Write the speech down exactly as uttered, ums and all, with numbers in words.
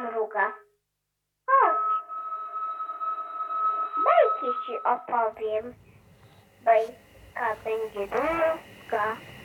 mruga. Chodź. Bajki ci opowiem. Bajka będzie długa.